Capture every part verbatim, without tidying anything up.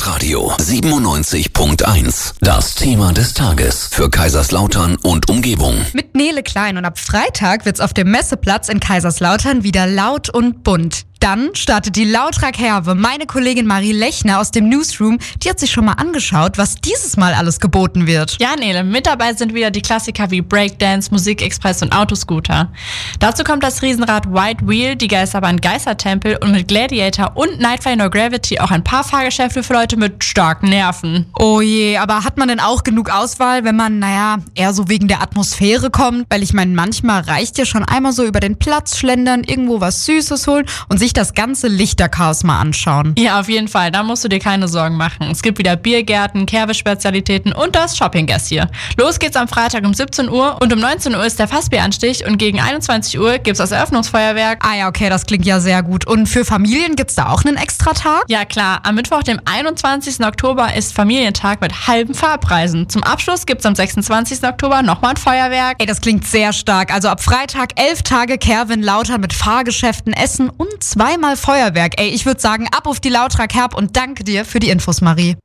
Rocklandradio siebenundneunzig Punkt eins. Das Thema des Tages für Kaiserslautern und Umgebung. Mit Nele Klein und ab Freitag wird's auf dem Messeplatz in Kaiserslautern wieder laut und bunt. Dann startet die Lautrag-Herve. Meine Kollegin Marie Lechner aus dem Newsroom, die hat sich schon mal angeschaut, was dieses Mal alles geboten wird. Ja, Nele, mit dabei sind wieder die Klassiker wie Breakdance, Musikexpress und Autoscooter. Dazu kommt das Riesenrad White Wheel, die Geisterbahn Geistertempel und mit Gladiator und Nightfly No Gravity auch ein paar Fahrgeschäfte für Leute mit starken Nerven. Oh je, aber hat man denn auch genug Auswahl, wenn man, naja, eher so wegen der Atmosphäre kommt? Weil ich meine, manchmal reicht ja schon einmal so über den Platz schlendern, irgendwo was Süßes holen und sich das ganze Lichterchaos mal anschauen. Ja, auf jeden Fall, da musst du dir keine Sorgen machen. Es gibt wieder Biergärten, Kerbe-Spezialitäten und das Shopping-Gas hier. Los geht's am Freitag um siebzehn Uhr und um neunzehn Uhr ist der Fassbieranstich und gegen einundzwanzig Uhr gibt's das Eröffnungsfeuerwerk. Ah ja, okay, das klingt ja sehr gut. Und für Familien gibt's da auch einen Extratag? Ja klar, am Mittwoch, dem einundzwanzigsten Oktober ist Familientag mit halben Fahrpreisen. Zum Abschluss gibt's am sechsundzwanzigsten Oktober nochmal ein Feuerwerk. Ey, das klingt sehr stark. Also ab Freitag elf Tage Kerwin-Lautern mit Fahrgeschäften, Essen und zweimal Feuerwerk. Ey, ich würde sagen, ab auf die Lautrag-Herb und danke dir für die Infos, Marie.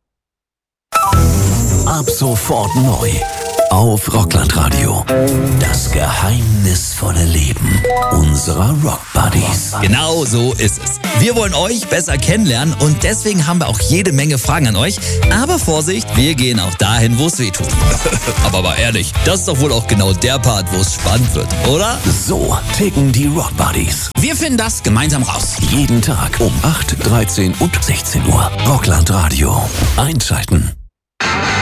Ab sofort neu auf Rocklandradio. Das geheimnisvolle Leben unserer Rock-Buddies. Genau so ist es. Wir wollen euch besser kennenlernen und deswegen haben wir auch jede Menge Fragen an euch. Aber Vorsicht, wir gehen auch dahin, wo es weh tut. Aber mal ehrlich, das ist doch wohl auch genau der Part, wo es spannend wird, oder? So ticken die Rock-Buddies. Wir finden das gemeinsam raus. Jeden Tag um acht, dreizehn und sechzehn Uhr. Rocklandradio. Einschalten.